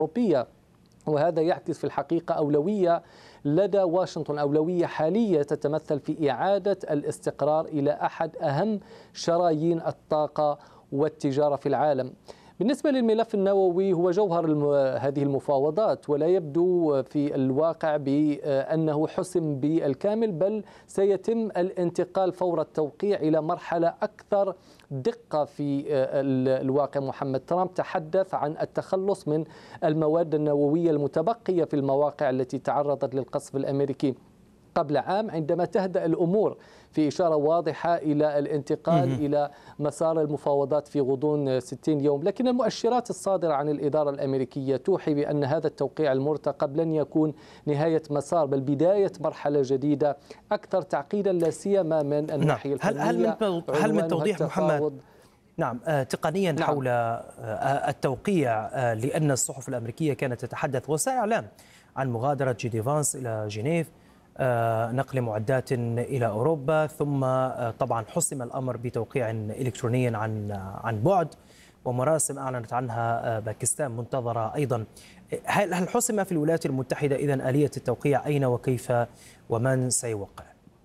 الأوروبية. وهذا يعكس في الحقيقة أولوية لدى واشنطن، أولوية حالية تتمثل في إعادة الاستقرار إلى أحد أهم شرايين الطاقة والتجارة في العالم. بالنسبة للملف النووي هو جوهر هذه المفاوضات، ولا يبدو في الواقع بأنه حسم بالكامل، بل سيتم الانتقال فور التوقيع إلى مرحلة أكثر دقة في الواقع. محمد ترامب تحدث عن التخلص من المواد النووية المتبقية في المواقع التي تعرضت للقصف الأمريكي قبل عام، عندما تهدأ الأمور، في إشارة واضحة إلى الانتقال إلى مسار المفاوضات في غضون 60 يوم. لكن المؤشرات الصادرة عن الإدارة الأمريكية توحي بأن هذا التوقيع المرتقب لن يكون نهاية مسار، بل بداية مرحلة جديدة أكثر تعقيدا، لا سيما من الناحية الفنية. هل من توضيح محمد تقنيا حول التوقيع، لأن الصحف الأمريكية كانت تتحدث وسائل إعلام عن مغادرة جي دي فانس إلى جنيف، نقل معدات إلى أوروبا، ثم طبعا حسم الأمر بتوقيع إلكتروني عن بعد، ومراسم أعلنت عنها باكستان منتظرة أيضا. هل حسم في الولايات المتحدة إذن آلية التوقيع؟ أين وكيف ومن سيوقع؟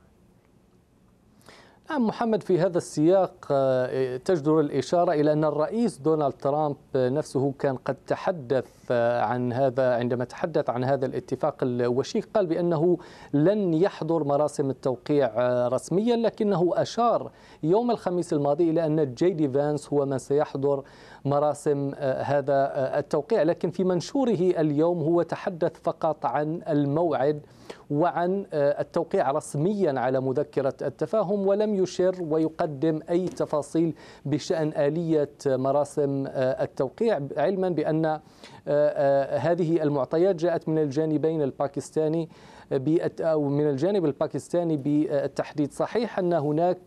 نعم محمد، في هذا السياق تجدر الإشارة إلى أن الرئيس دونالد ترامب نفسه كان قد تحدث عن هذا عندما تحدث عن هذا الاتفاق الوشيك. قال بأنه لن يحضر مراسم التوقيع رسميا، لكنه أشار يوم الخميس الماضي إلى أن جي دي فانس هو من سيحضر مراسم هذا التوقيع. لكن في منشوره اليوم هو تحدث فقط عن الموعد وعن التوقيع رسميا على مذكرة التفاهم، ولم يشر ويقدم أي تفاصيل بشأن آلية مراسم التوقيع، علما بأن هذه المعطيات جاءت من الجانبين الباكستاني أو من الجانب الباكستاني بالتحديد. صحيح أن هناك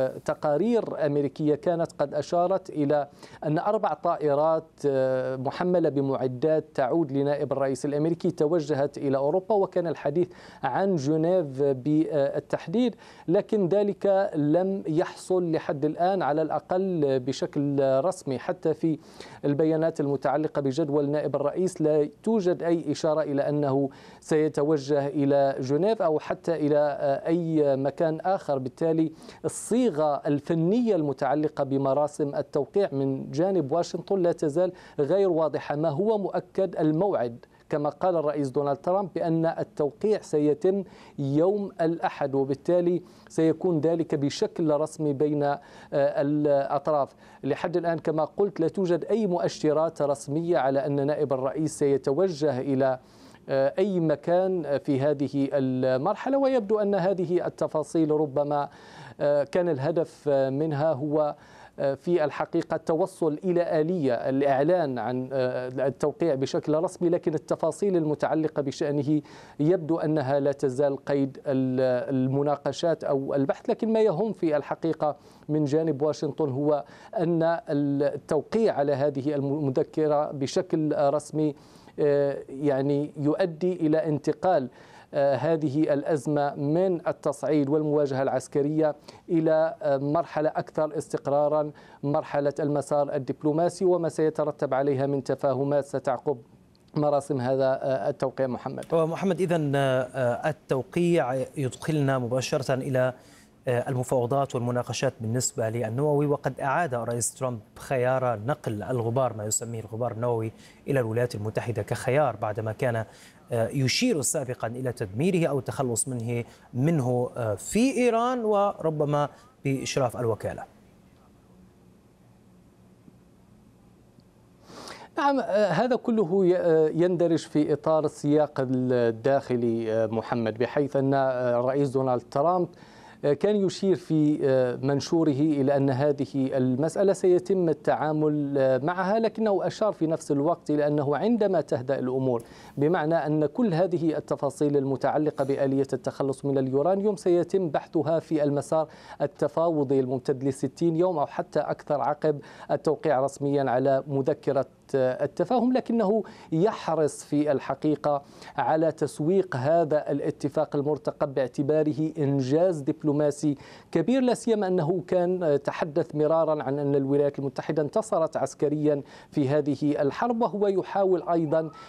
تقارير أمريكية كانت قد أشارت إلى أن 4 طائرات محملة بمعدات تعود لنائب الرئيس الأمريكي توجهت إلى أوروبا، وكان الحديث عن جنيف بالتحديد، لكن ذلك لم يحصل لحد الآن على الأقل بشكل رسمي. حتى في البيانات المتعلقة بجدول نائب الرئيس لا توجد أي إشارة إلى أنه سيتوجه إلى جنيف أو حتى إلى أي مكان آخر. بالتالي الصيغة الفنية المتعلقة بمراسم التوقيع من جانب واشنطن لا تزال غير واضحة. ما هو مؤكد الموعد، كما قال الرئيس دونالد ترامب بأن التوقيع سيتم يوم الأحد، وبالتالي سيكون ذلك بشكل رسمي بين الأطراف. لحد الآن كما قلت لا توجد أي مؤشرات رسمية على أن نائب الرئيس سيتوجه إلى أي مكان في هذه المرحلة، ويبدو أن هذه التفاصيل ربما كان الهدف منها هو في الحقيقة التوصل إلى آلية الإعلان عن التوقيع بشكل رسمي، لكن التفاصيل المتعلقة بشأنه يبدو أنها لا تزال قيد المناقشات أو البحث. لكن ما يهم في الحقيقة من جانب واشنطن هو أن التوقيع على هذه المذكرة بشكل رسمي يعني يؤدي إلى انتقال هذه الأزمة من التصعيد والمواجهة العسكرية إلى مرحلة أكثر استقرارا، مرحلة المسار الدبلوماسي وما سيترتب عليها من تفاهمات ستعقب مراسم هذا التوقيع. محمد، إذن التوقيع يدخلنا مباشرة إلى المفاوضات والمناقشات بالنسبة للنووي، وقد أعاد الرئيس ترامب خيار نقل الغبار، ما يسميه الغبار النووي، إلى الولايات المتحدة كخيار، بعدما كان يشير سابقا إلى تدميره أو التخلص منه في إيران وربما بإشراف الوكالة. نعم، هذا كله يندرج في إطار السياق الداخلي محمد، بحيث أن الرئيس دونالد ترامب كان يشير في منشوره إلى أن هذه المسألة سيتم التعامل معها، لكنه أشار في نفس الوقت إلى أنه عندما تهدأ الأمور، بمعنى أن كل هذه التفاصيل المتعلقة بآلية التخلص من اليورانيوم سيتم بحثها في المسار التفاوضي الممتد ل60 يوم أو حتى أكثر عقب التوقيع رسميا على مذكرة التفاهم. لكنه يحرص في الحقيقة على تسويق هذا الاتفاق المرتقب باعتباره إنجاز دبلوماسي كبير، لا سيما أنه كان تحدث مرارا عن أن الولايات المتحدة انتصرت عسكريا في هذه الحرب، وهو يحاول أيضا